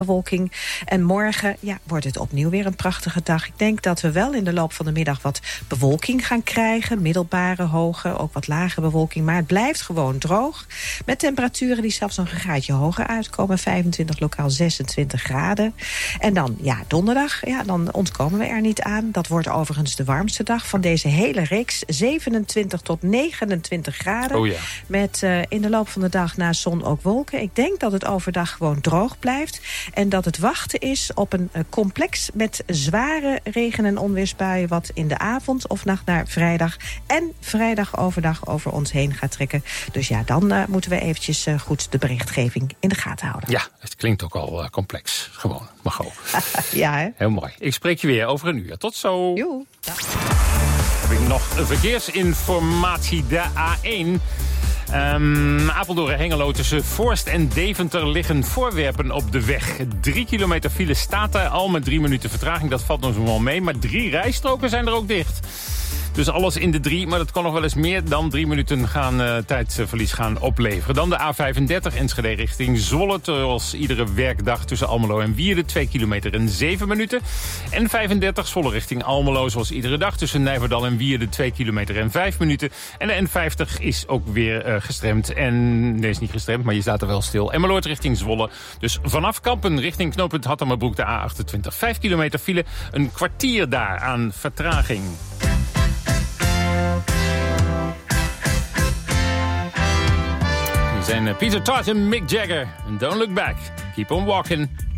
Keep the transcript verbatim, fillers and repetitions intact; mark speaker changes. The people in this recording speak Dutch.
Speaker 1: bewolking. En morgen ja, wordt het opnieuw weer een prachtige dag. Ik denk dat we wel in de loop van de middag wat bewolking gaan krijgen. Middelbare, hoge, ook wat lage bewolking. Maar het blijft gewoon droog. Met temperaturen die zelfs nog een graadje hoger uitkomen. vijfentwintig, lokaal zesentwintig graden. En dan, ja, donderdag, ja, dan ontkomen we er niet aan. Dat wordt overigens de warmste dag van deze hele reeks. zevenentwintig tot negenentwintig graden.
Speaker 2: Oh ja.
Speaker 1: Met uh, in de loop van de dag na zon ook wolken. Ik denk dat het overdag gewoon droog blijft. En dat het wachten is op een uh, complex met zware regen- en onweersbuien... wat in de avond of nacht naar vrijdag en vrijdag overdag over ons heen gaat trekken. Dus ja, dan uh, moeten we eventjes uh, goed de berichtgeving in de gaten houden.
Speaker 2: Ja, het klinkt ook al uh, complex. Gewoon, mag ook.
Speaker 1: Ja, hè?
Speaker 2: Heel mooi. Ik spreek je weer over een uur. Tot zo.
Speaker 1: Joe. Ja.
Speaker 2: Heb ik nog verkeersinformatie, de A één... Um, Apeldoorn en Hengelo tussen Voorst en Deventer liggen voorwerpen op de weg. Drie kilometer file staat er al met drie minuten vertraging. Dat valt nog wel mee, maar drie rijstroken zijn er ook dicht. Dus alles in de drie, maar dat kan nog wel eens meer dan drie minuten gaan, uh, tijdverlies gaan opleveren. Dan de A vijfendertig Enschede richting Zwolle. Zoals iedere werkdag tussen Almelo en Wierden. twee kilometer en zeven minuten. En vijfendertig Zwolle richting Almelo. Zoals iedere dag tussen Nijverdal en Wierden. twee kilometer en vijf minuten. En de N vijftig is ook weer uh, gestremd. En nee, is niet gestremd, maar je staat er wel stil. Emmeloord richting Zwolle. Dus vanaf Kampen richting knooppunt Hattemerbroek de A achtentwintig. vijf kilometer file. Een kwartier daar aan vertraging. Zijn Peter Tosh en Mick Jagger. And don't look back. Keep on walking.